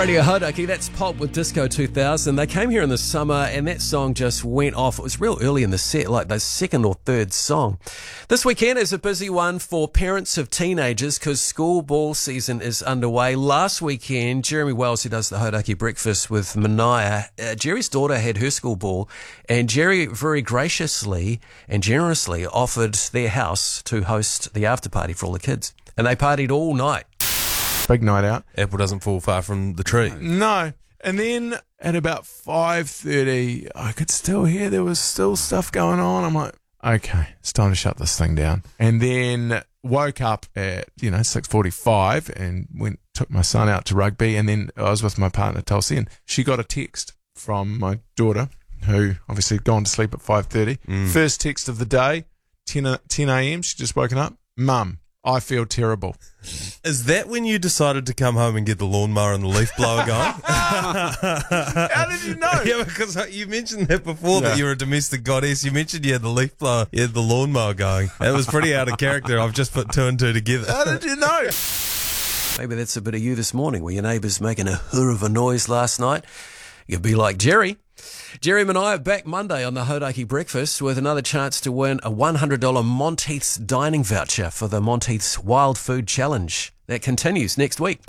Radio Hodaki, that's Pulp with Disco 2000. They came here in the summer and that song just went off. It was real early in the set, like the second or third song. This weekend is a busy one for parents of teenagers because school ball season is underway. Last weekend, Jeremy Wells, who does the Hodaki Breakfast with Mania, Jerry's daughter had her school ball and Jerry very graciously and generously offered their house to host the after party for all the kids. And they partied all night. Big night out. Apple doesn't fall far from the tree. No. And then at about 5:30, I could still hear there was still stuff going on. I'm like, okay, it's time to shut this thing down. And then woke up at, 6:45 and took my son out to rugby. And then I was with my partner, Tulsi, and she got a text from my daughter, who obviously had gone to sleep at 5:30. First text of the day, 10 a.m. She'd just woken up. Mum, I feel terrible. Is that when you decided to come home and get the lawnmower and the leaf blower going? How did you know? Yeah, because you mentioned that before, that you're a domestic goddess. You mentioned you had the leaf blower, you had the lawnmower going. It was pretty out of character. I've just put two and two together. How did you know? Maybe that's a bit of you this morning. Were your neighbours making a hurrah of a noise last night? You'd be like Jerry. Jerry and I are back Monday on the Hodaki Breakfast with another chance to win a $100 Monteith's dining voucher for the Monteith's Wild Food Challenge. That continues next week.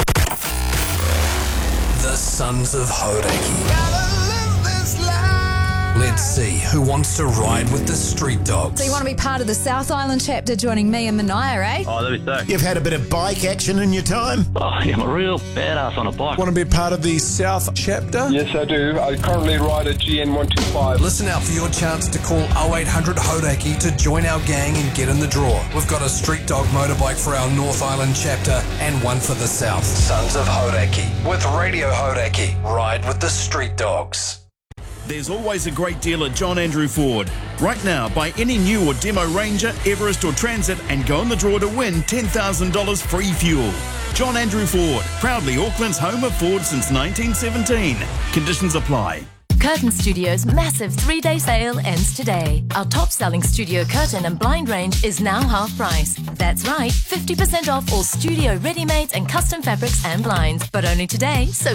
The Sons of Hodaki. Let's see who wants to ride with the Street Dogs. So you want to be part of the South Island chapter joining me and Mania, eh? Oh, that'd be sick. You've had a bit of bike action in your time? Oh, yeah, I'm a real badass on a bike. Want to be part of the South chapter? Yes, I do. I currently ride a GN125. Listen out for your chance to call 0800 Hodaki to join our gang and get in the draw. We've got a Street Dog motorbike for our North Island chapter and one for the South. Sons of Hodaki with Radio Hodaki. Ride with the Street Dogs. There's always a great deal at John Andrew Ford. Right now, buy any new or demo Ranger, Everest or Transit and go in the draw to win $10,000 free fuel. John Andrew Ford, proudly Auckland's home of Ford since 1917. Conditions apply. Curtain Studio's massive 3-day sale ends today. Our top-selling studio curtain and blind range is now half price. That's right, 50% off all studio ready-made and custom fabrics and blinds, but only today, so